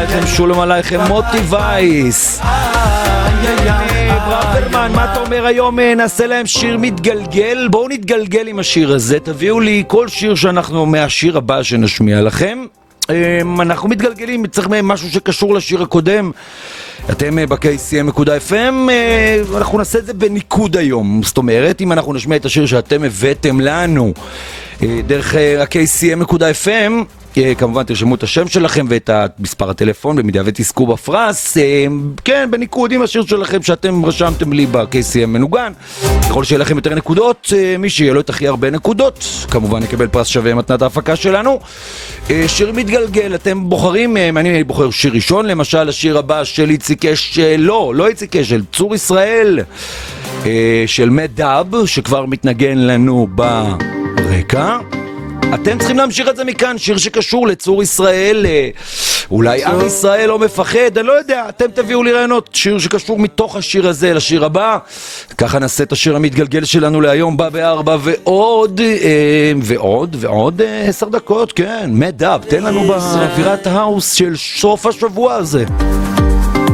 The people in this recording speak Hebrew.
לכם שולם עלייכם מוטי וייס. ברוורמן, מה אתה אומר היום? נעשה להם שיר מתגלגל. בואו נתגלגל עם השיר הזה. תביאו לי כל שיר שאנחנו מהשיר הבא שנשמיע לכם. אנחנו מתגלגלים, צריך משהו שקשור לשיר הקודם. אתם ב-KCM.FM, אנחנו נעשה את זה בניקוד היום. זאת אומרת, אם אנחנו נשמיע את השיר שאתם הבאתם לנו דרך ה-KCM.FM, כמובן תרשמו את השם שלכם ואת מספר הטלפון במידה ותזכו בפרס. כן, בניקוד עם השיר שלכם שאתם רשמתם לי ב-KCM מנוגן. ככל שיהיה לכם יותר נקודות, מי שיהיה לו את הכי הרבה נקודות כמובן יקבל פרס שווה מתנת ההפקה שלנו. שיר מתגלגל, אתם בוחרים, אני בוחר שיר ראשון, למשל השיר הבא של איציק אשל, לא איציק אשל, צור ישראל של מדאב, שכבר מתנגן לנו ברקע. אתם צריכים להמשיך את זה מכאן, שיר שקשור לצור ישראל, אולי עם ישראל לא מפחד, אני לא יודע, אתם תביאו לי רעיונות, שיר שקשור מתוך השיר הזה לשיר הבא. ככה נעשה את השיר המתגלגל שלנו להיום, בא ב4 ועוד 10 דקות, כן, מדאב, תן לנו באווירת האוס של סוף השבוע הזה.